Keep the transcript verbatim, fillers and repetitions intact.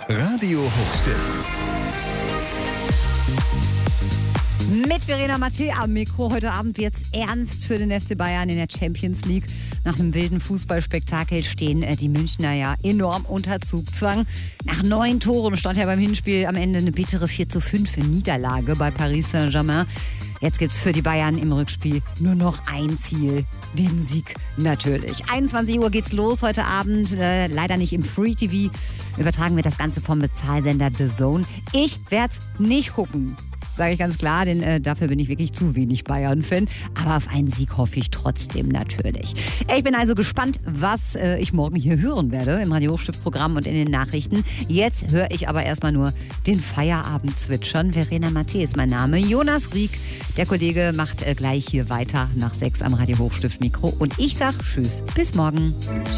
Radio Hochstift. Mit Verena Matthä am Mikro. Heute Abend wird's ernst für den F C Bayern in der Champions League. Nach einem wilden Fußballspektakel stehen äh, die Münchner ja enorm unter Zugzwang. Nach neun Toren stand ja beim Hinspiel am Ende eine bittere vier zu fünf Niederlage bei Paris Saint-Germain. Jetzt gibt's für die Bayern im Rückspiel nur noch ein Ziel, den Sieg natürlich. einundzwanzig Uhr geht's los heute Abend, äh, leider nicht im Free T V. Übertragen wir das Ganze vom Bezahlsender The Zone. Ich werd's nicht gucken. Sage ich ganz klar, denn äh, dafür bin ich wirklich zu wenig Bayern-Fan. Aber auf einen Sieg hoffe ich trotzdem natürlich. Ich bin also gespannt, was äh, ich morgen hier hören werde im Radio Hochstift-Programm und in den Nachrichten. Jetzt höre ich aber erstmal nur den Feierabend zwitschern. Verena Matthä ist mein Name. Jonas Rieck, der Kollege, macht äh, gleich hier weiter nach sechs am Radio Hochstift-Mikro. Und ich sage Tschüss, bis morgen.